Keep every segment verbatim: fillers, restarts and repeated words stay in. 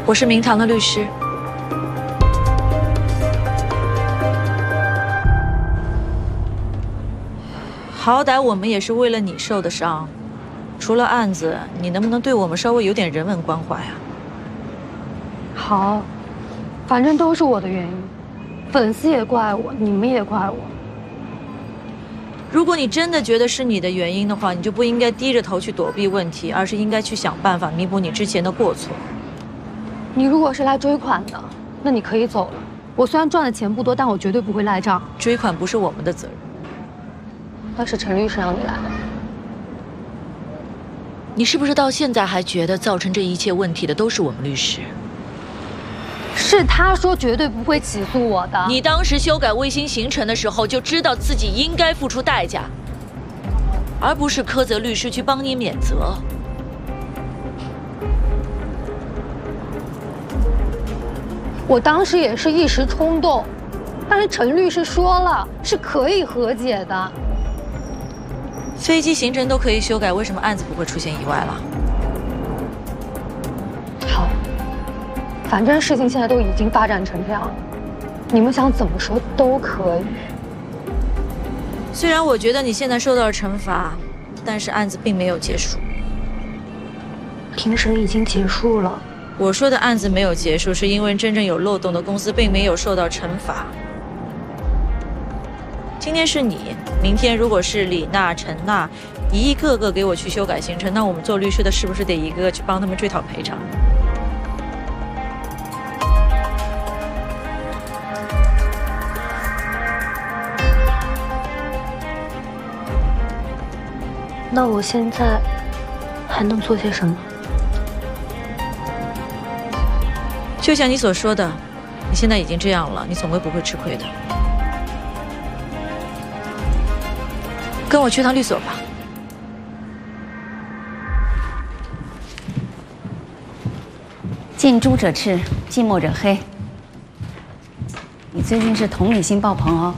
我是明堂的律师。好歹我们也是为了你受的伤，除了案子，你能不能对我们稍微有点人文关怀啊？ 好，反正都是我的原因，粉丝也怪我，你们也怪我。 如果你真的觉得是你的原因的话，你就不应该低着头去躲避问题，而是应该去想办法弥补你之前的过错。 你如果是来追款的，那你可以走了。我虽然赚的钱不多，但我绝对不会赖账。 追款不是我们的责任。 那是陈律师让你来的。 你是不是到现在还觉得造成这一切问题的都是我们律师？ 是他说绝对不会起诉我的。 你当时修改卫星行程的时候，就知道自己应该付出代价，而不是苛责律师去帮你免责。 我当时也是一时冲动，但是陈律师说了是可以和解的。 飞机行程都可以修改，为什么案子不会出现意外了？ 好，反正事情现在都已经发展成这样了，你们想怎么说都可以。 虽然我觉得你现在受到了惩罚，但是案子并没有结束。 庭审已经结束了。 我说的案子没有结束，是因为真正有漏洞的公司并没有受到惩罚。今天是你，明天如果是李娜、陈娜，一个个给我去修改行程，那我们做律师的是不是得一个个去帮他们追讨赔偿？ 那我现在还能做些什么？ 就像你所说的，你现在已经这样了，你总归不会吃亏的。跟我去趟律所吧。 近朱者赤，近墨者黑。你最近是同理心爆棚哦。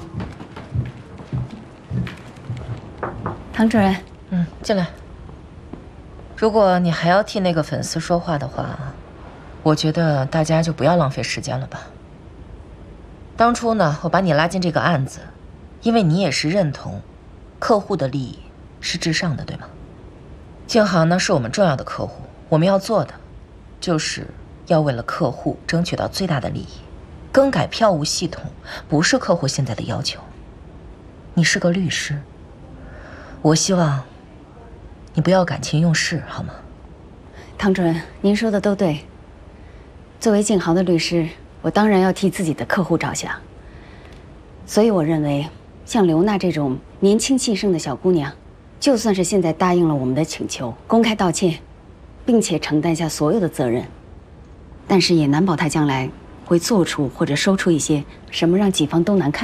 唐主任， 嗯，进来。如果你还要替那个粉丝说话的话，我觉得大家就不要浪费时间了吧。当初呢，我把你拉进这个案子，因为你也是认同客户的利益是至上的，对吗？静航呢是我们重要的客户，我们要做的就是要为了客户争取到最大的利益。更改票务系统不是客户现在的要求。你是个律师，我希望你不要感情用事，好吗？ 唐主任，您说的都对。作为静航的律师，我当然要替自己的客户着想。所以我认为，像刘娜这种年轻气盛的小姑娘，就算是现在答应了我们的请求，公开道歉，并且承担下所有的责任，但是也难保她将来会做出或者说出一些什么让己方都难看。